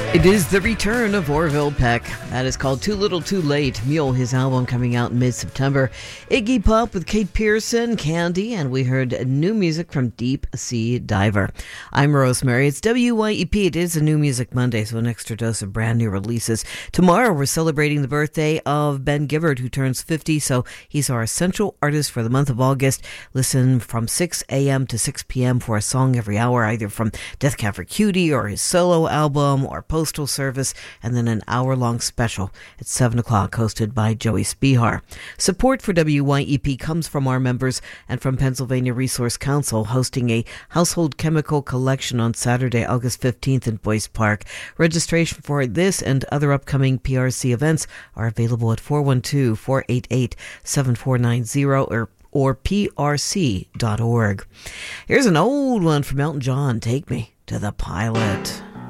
It is the return of Orville Peck. That is called Too Little Too Late. Mule, his album coming out in mid-September. Iggy Pop with Kate Pearson, Candy, and we heard new music from Deep Sea Diver. I'm Rosemary. It's WYEP. It is a New Music Monday, so an extra dose of brand new releases. Tomorrow we're celebrating the birthday of Ben Gibbard, who turns 50, so he's our essential artist for the month of August. Listen from 6 a.m. to 6 p.m. for a song every hour, either from Death Cab for Cutie or his solo album or Postal Service, and then an hour-long special at 7 o'clock hosted by Joey Spihar. Support for WYEP comes from our members and from Pennsylvania Resource Council, hosting a household chemical collection on Saturday, August 15th in Boyce Park. Registration for this and other upcoming PRC events are available at 412-488-7490 or prc.org. Here's an old one from Elton John, Take Me to the Pilot.